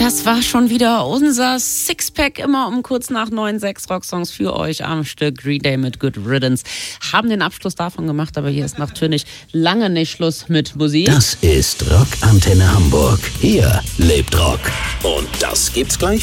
Das war schon wieder unser Sixpack, immer um kurz nach 9, 6 Rocksongs für euch am Stück. Green Day mit Good Riddance haben den Abschluss davon gemacht, aber hier ist natürlich lange nicht Schluss mit Musik. Das ist Rockantenne Hamburg. Hier lebt Rock. Und das gibt's gleich